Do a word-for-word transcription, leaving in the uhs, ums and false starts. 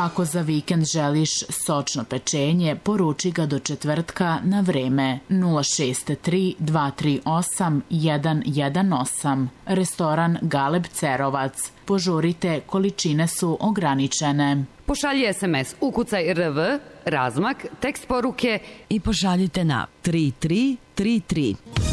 Ako za vikend želiš sočno pečenje, poruči ga do četvrtka na vreme nula šest tri dva tri osam jedan jedan osam. Restoran Galeb Cerovac. Požurite, količine su ograničene. Pošalji es em es, ukucaj R V, razmak, tekst poruke i pošaljite na tri tri tri tri.